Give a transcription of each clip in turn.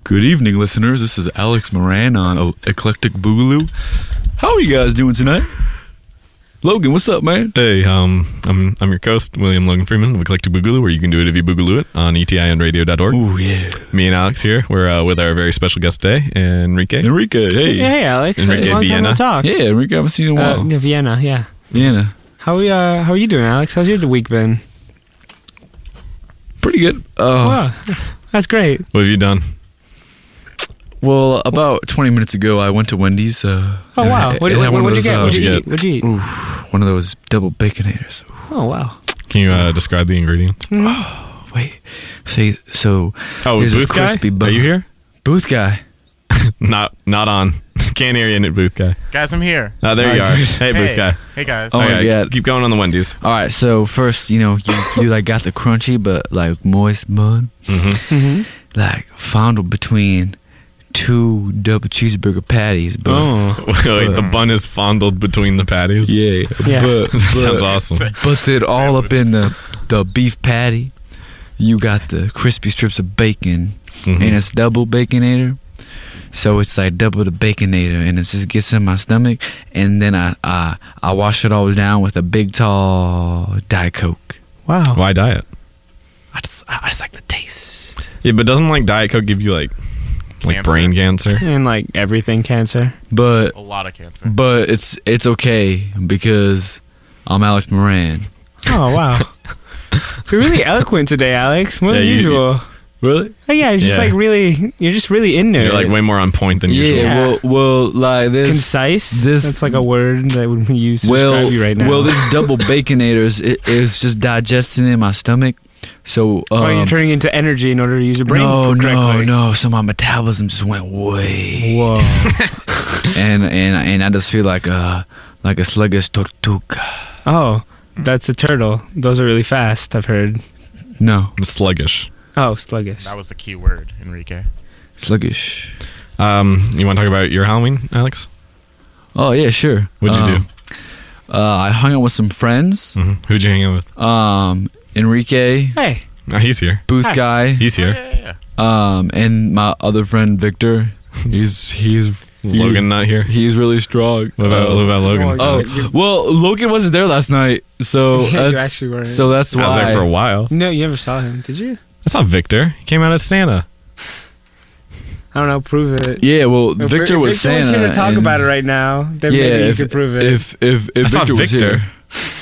Good evening, listeners. This is Alex Moran on Eclectic Boogaloo. How are you guys doing tonight? Logan, what's up, man? Hey, I'm your host, William Logan Freeman of Eclectic Boogaloo, where you can do it if you boogaloo it on etinradio.org. Ooh, yeah. Me and Alex here. We're with our very special guest today, Enrique. Hey. Hey, Alex. Enrique Long time Vienna. no talk. Yeah, Enrique, I haven't seen you in a while. Vienna, yeah. Vienna. How are you doing, Alex? How's your week been? Pretty good. Wow, that's great. What have you done? Well, about 20 minutes ago, I went to Wendy's. Oh, wow. What'd you get? What'd you eat? One of those double baconators. Oh, wow. Can you describe the ingredients? Oh, wait. So Oh, there's a Booth guy? crispy bun. Are you here? Booth guy. Not on. Can't hear you in it, Booth guy. Guys, I'm here. Oh, there you are. Hey, Booth guy. Hey, guys. Oh, my Okay, God. keep going on the Wendy's. All right, so first, you like got the crunchy but like moist bun, Mm-hmm. like fondled between two double cheeseburger patties. But Oh. Wait, the bun is fondled between the patties? yeah, Yeah. but Sounds awesome. but then all up in the beef patty, you got the crispy strips of bacon, Mhm. and it's double baconator. So it's like double the baconator, and it just gets in my stomach. And then I wash it all down with a big tall Diet Coke. Wow. Why diet? I just like the taste. Yeah, but doesn't like Diet Coke give you like Cancer. brain cancer? And like everything cancer. But A lot of cancer. But it's okay because I'm Alex Moran. Oh, wow. You're really eloquent today, Alex. More Yeah, than you- usual. Really? Oh, yeah, it's just Yeah. like really, you're just really in there. You're like way more on point than usual. Yeah. Well, like this. concise. this- That's like a word that would be used to describe you right now. Well, this double baconators is just digesting in my stomach. So you're turning into energy in order to use your brain no, correctly. no. So my metabolism just went way. Whoa. and I just feel like a sluggish tortuga. Oh, that's a turtle. Those are really fast, I've heard. No, Sluggish. Oh, sluggish. That was the key word, Enrique. sluggish. You want to talk about your Halloween, Alex? Oh yeah, sure. What'd you do? I hung out with some friends. Who'd you hang out with? Enrique, Hey. Oh, he's here. Booth Hi. guy, He's here. Yeah. and my other friend Victor. He's Is Logan not here? He's really strong. What about Logan? Oh, well, Logan wasn't there last night, so Yeah, you that's actually weren't. so that's I why. was there for a while. No, you never saw him, did you? That's not Victor. He came out as Santa. I don't know. Prove it. Yeah, well, If Victor was Victor Santa. was here to talk and- about it right now, then Yeah, maybe you if, could prove it. If That's not Victor was Victor. here.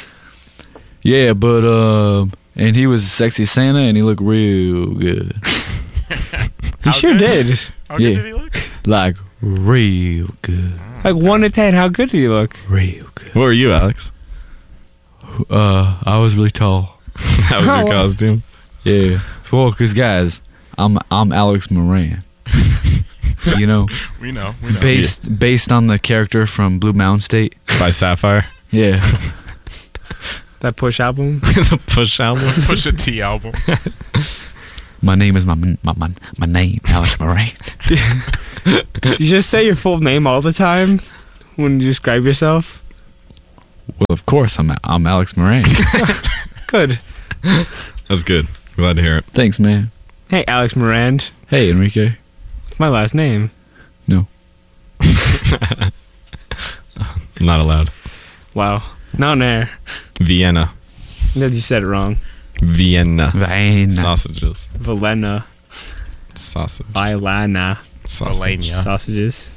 Yeah, but and he was a sexy Santa, and he looked real good, he sure did. How Yeah. good did he look? like real good, Like 1 to 10, how good did he look? real good. What were you, Alex? I was really tall. That was your costume. Yeah, well, cause guys, I'm Alex Moran. You know, We know. based on the character from Blue Mountain State. By Sapphire. Yeah. That Push album? The Push album. Push a T album. My name is my name, Alex Moran. You just say your full name all the time when you describe yourself? Well, of course, I'm Alex Moran. Good. That's good. Glad to hear it. Thanks, man. Hey, Alex Morand. Hey, Enrique. My last name. No. Not allowed. Wow. Not on air. Vienna. No, you said it wrong. Vienna. Vain. Sausages. Valena. Sausage. Vilana. Sausage. Melania. Sausages.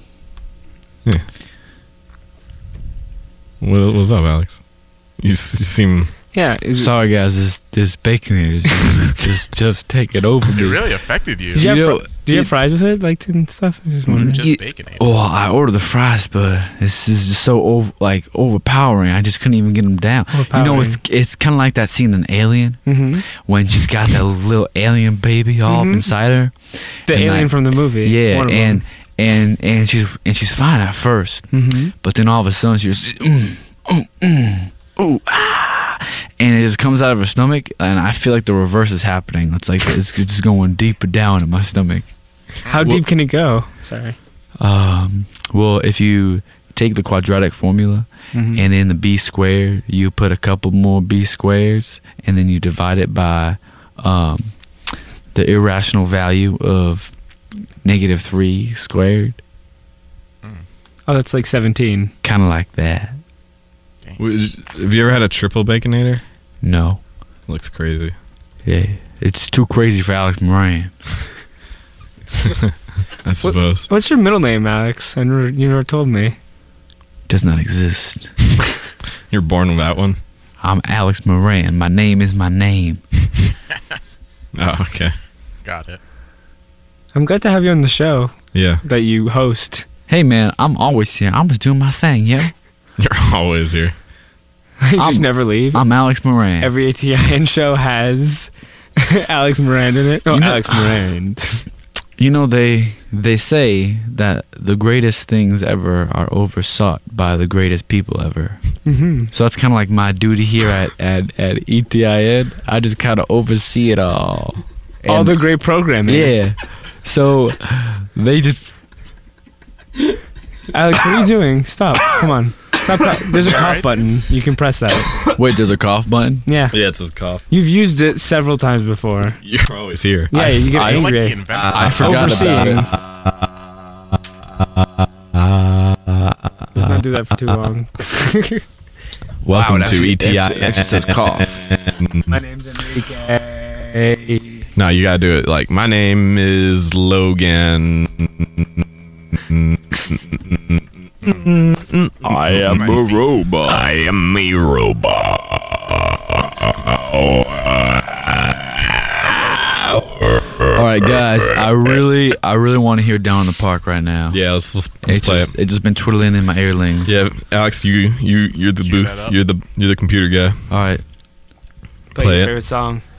What's up, Alex? You seem... Yeah. Sorry, guys. This bacon is just taking over It me. really affected you. Did you, You have, know, do you have fries with it, like and stuff? I just wondering. Just You- bacon. Oh, I ordered the fries, but this is just so overpowering. I just couldn't even get them down. You know, it's kind of like that scene in Alien Mm-hmm. when she's got that little alien baby all up Mhm. inside her. The And alien like- from the movie. Yeah, and she's fine at first, Mm-hmm. but then all of a sudden she's and it just comes out of her stomach, and I feel like the reverse is happening. It's like it's just going deeper down in my stomach. How deep can it go? Sorry. Well, if you take the quadratic formula Mhm. and in the b squared you put a couple more b squares, and then you divide it by the irrational value of -3 squared. Oh, that's like 17. Kind of like that. Have you ever had a triple Baconator? No. Looks crazy. Yeah. It's too crazy for Alex Moran. I suppose. What's your middle name, Alex? You never told me. Does not exist. You're born without one? I'm Alex Moran. My name is my name. Oh, okay. Got it. I'm glad to have you on the show Yeah. that you host. Hey, man, I'm always here. I'm just doing my thing, yo. You're always here. You just I'm- never leave. I'm Alex Moran. Every ATIN show has Alex Moran in it. Oh, You know- Alex Moran. You know, they say that the greatest things ever are oversought by the greatest people ever. Mm-hmm. So that's kind of like my duty here at ETIN. I just kind of oversee it all. All And- the great programming. Yeah. So they just... Alex, what are you doing? Stop. Come on. Stop. There's a cough button. You can press that. Wait, there's a cough button? Yeah. Yeah, it's his cough. You've used it several times before. You're always here. Yeah, you get I Like angry. the inventor. I forgot about Overseeing. it. Let's not do that for too long. Welcome Wow, to it ETI. actually says cough. My name's Enrique. No, you gotta do it like, my name is Logan. I am a robot. I am a robot. All right, guys. I really want to hear "Down in the Park" right now. Yeah, let's It's play just, it. it just been twiddling in my earlings. Yeah, Alex, you're the Cue booth. that up. You're the computer guy. All right. Play Play your it. favorite song.